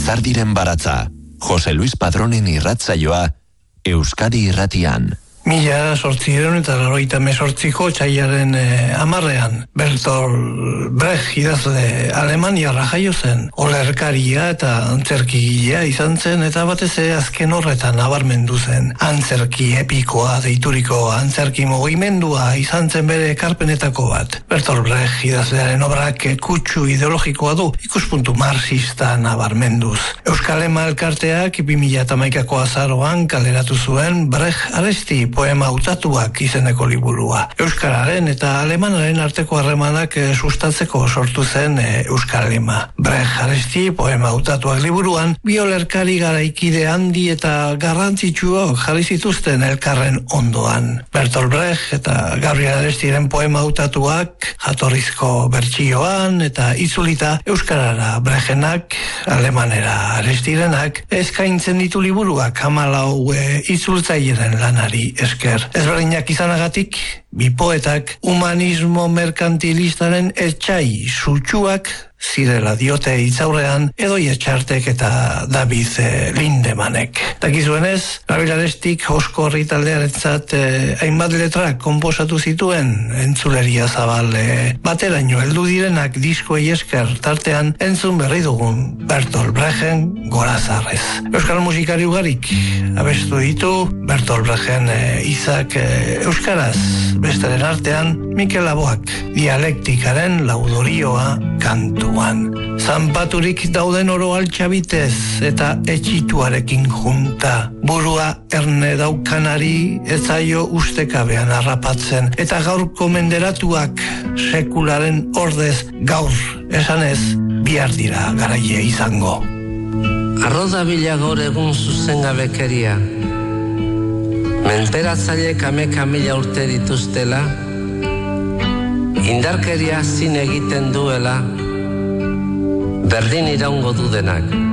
Lizardiren baratza, Jose Luis Padronen irratsaioa, Euskadi Irratian. 1888ko txaiaren 10ean, Bertolt Brecht idazle alemaniarra jaio zen. Olerkaria eta antzerkigilea izan zen, eta batez azken horretan nabarmendu zen. Antzerki epikoa deituriko antzerki mugimendua izan zen bere ekarpenetako bat. Bertolt Brecht idazlearen obrak kutsu ideologikoa du, ikuspuntu marxista nabarmenduz. Euskalema elkarteak 2011ko azaroan kaleratu zuen Brecht aresti poema hautatuak izeneko liburua. Euskararen eta alemanaren arteko harremanak sustatzeko sortu zen Euskalema. Brecht aresti poema hautatuak liburuan, bi olerkari garaikide handi eta garrantzitsuak jarri zituzten elkarren ondoan. Bertolt Brecht eta Gabriel Arestiren poema hautatuak jatorrizko bertsioan eta itzulita euskarara Brechenak, alemanera Arestirenak, eskaintzen ditu liburuak 14 itzultzaileen lanari esker. Ezberdinak izanagatik, bi poetak humanismo merkantilistaren etxai sutsuak zirela diote hitzaurrean Edoi Etxartek eta David Lindemanek. Dakizuenez, Gabriel Arestik Osko Herri taldearentzat hainbat letrak konposatu zituen, entzuleria zabal bateraino heldu direnak diskoei esker, tartean entzun berri dugun Bertolt Brechten Gorazarrez. Euskal musikari ugarik abestu ditu Bertolt Brechten izak euskaraz, besteren artean Mikel Laboak dialektikaren laudorioa kantuan. Zanpaturik dauden oro altxabitez eta etxituarekin junta. Burua erne daukanari ezaio ustekabean harrapatzen, eta gaurko menderatuak sekularen ordez gaur esanez bihar dira garaie izango. Arroda bila gaur egun zuzengabekeria, menperatzailek 1000 urte dituztela, indarkeria zin egiten duela, berdin iraungo du denak.